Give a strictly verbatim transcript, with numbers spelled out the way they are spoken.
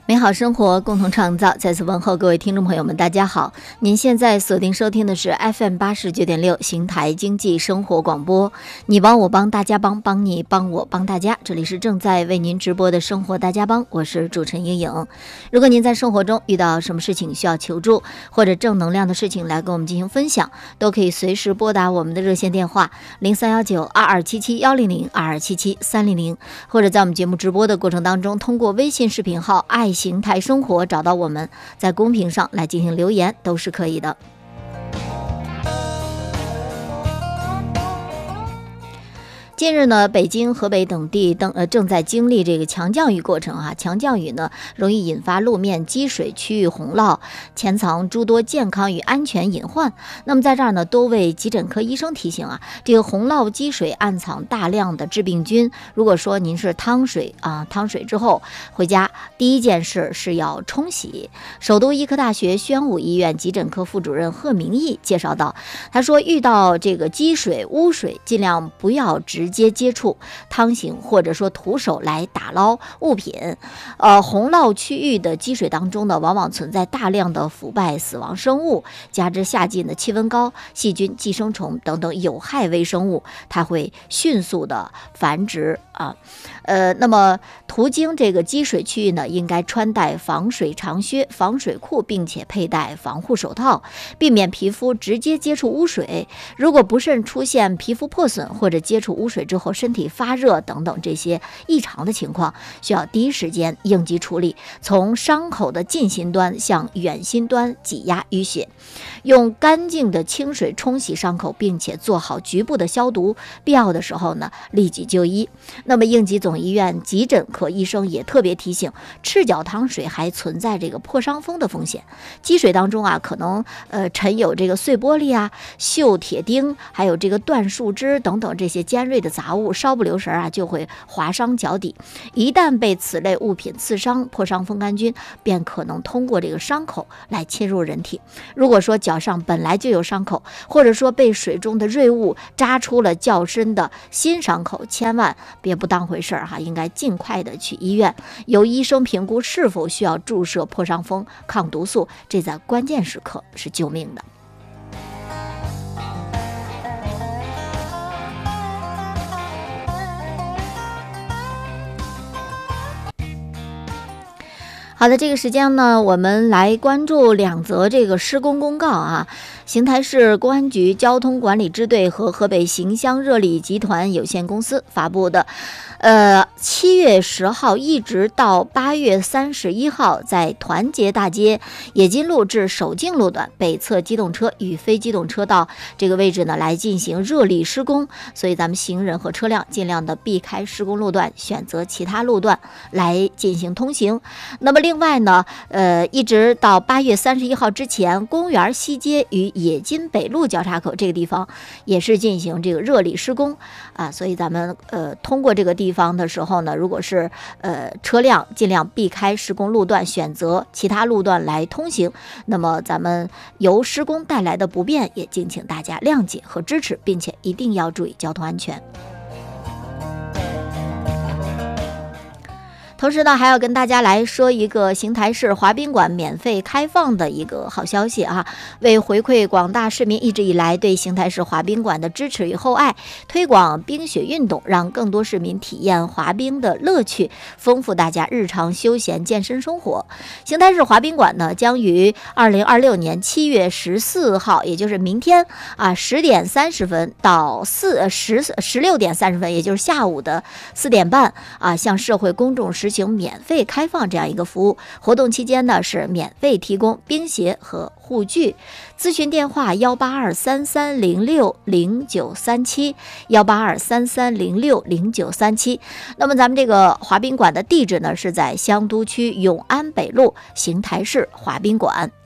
美好生活，共同创造。再次问候各位听众朋友们，大家好！您现在锁定收听的是 F M 八十九点六邢台经济生活广播。你帮我帮大家帮，帮你帮我帮大家。这里是正在为您直播的生活大家帮，我是主持人莹莹。如果您在生活中遇到什么事情需要求助，或者正能量的事情来跟我们进行分享，都可以随时拨打我们的热线电话零三幺九二二七七幺零零二二七七三零零，或者在我们节目直播的过程当中，通过微信视频号爱邢台生活找到我们，在公屏上来进行留言都是可以的。近日呢，北京、河北等地等呃正在经历这个强降雨过程啊，强降雨呢容易引发路面积水、区域洪涝，潜藏诸多健康与安全隐患。那么在这儿呢，多位急诊科医生提醒啊，这个洪涝积水暗藏大量的致病菌。如果说您是汤水啊，汤水之后回家，第一件事是要冲洗。首都医科大学宣武医院急诊科副主任贺明义介绍到，他说遇到这个积水、污水，尽量不要直接接触汤型，或者说徒手来打捞物品。呃，洪涝区域的积水当中呢，往往存在大量的腐败死亡生物，加之夏季的气温高，细菌、寄生虫等等有害微生物，它会迅速的繁殖啊。呃，那么途经这个积水区域呢，应该穿戴防水长靴、防水裤，并且佩戴防护手套，避免皮肤直接接触污水。如果不慎出现皮肤破损或者接触污水之后身体发热等等这些异常的情况，需要第一时间应急处理，从伤口的近心端向远心端挤压淤血，用干净的清水冲洗伤口，并且做好局部的消毒，必要的时候呢立即就医。那么应急总医院急诊科医生也特别提醒，赤脚汤水还存在这个破伤风的风险。积水当中啊，可能呃沉有这个碎玻璃啊、锈铁钉，还有这个断树枝等等这些尖锐的杂物，稍不留神啊就会划伤脚底。一旦被此类物品刺伤，破伤风杆菌便可能通过这个伤口来侵入人体。如果说脚上本来就有伤口，或者说被水中的锐物扎出了较深的新伤口，千万别不当回事儿哈，应该尽快的去医院，由医生评估是否需要注射破伤风抗毒素，这在关键时刻是救命的。好的，这个时间呢，我们来关注两则这个施工公告啊。邢台市公安局交通管理支队和河北邢乡热力集团有限公司发布的，呃，七月十号一直到八月三十一号，在团结大街冶金路至首敬路段北侧机动车与非机动车道这个位置呢，来进行热力施工，所以咱们行人和车辆尽量的避开施工路段，选择其他路段来进行通行。那么另外呢，呃，一直到八月三十一号之前，公园西街与冶金北路交叉口这个地方也是进行这个热力施工啊，所以咱们呃通过这个地方的时候呢，如果是呃车辆尽量避开施工路段，选择其他路段来通行。那么咱们由施工带来的不便也敬请大家谅解和支持，并且一定要注意交通安全。同时呢，还要跟大家来说一个邢台市滑冰馆免费开放的一个好消息啊！为回馈广大市民一直以来对邢台市滑冰馆的支持与厚爱，推广冰雪运动，让更多市民体验滑冰的乐趣，丰富大家日常休闲健身生活。邢台市滑冰馆呢，将于二零二六年七月十四号，也就是明天啊，十点三十分到四十十六点三十分，也就是下午的四点半啊，向社会公众实行免费开放这样一个服务。活动期间呢，是免费提供冰鞋和护具。咨询电话幺八二三三零六零九三七幺八二三三零六零九三七。那么咱们这个滑冰馆的地址呢，是在香都区永安北路邢台市滑冰馆。